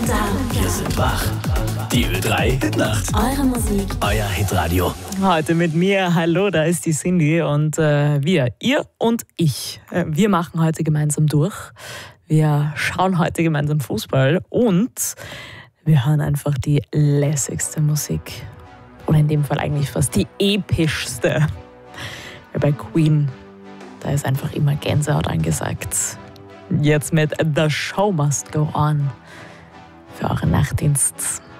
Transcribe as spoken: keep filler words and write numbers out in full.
da. Wir sind wach. Die Ö drei Hitnacht. Eure Musik. Euer Hitradio. Heute mit mir, hallo, da ist die Cindy und äh, wir, ihr und ich, äh, wir machen heute gemeinsam durch. Wir schauen heute gemeinsam Fußball und wir hören einfach die lässigste Musik. Oder in dem Fall eigentlich fast die epischste. Weil bei Queen, da ist einfach immer Gänsehaut angesagt. Jetzt mit The Show Must Go On für euren Nachtdienst.